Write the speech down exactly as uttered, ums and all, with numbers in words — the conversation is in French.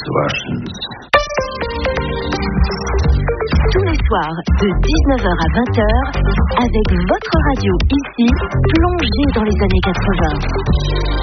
Russians. Tous les soirs, de dix-neuf heures à vingt heures, avec votre radio ici, plongée dans les années quatre-vingts.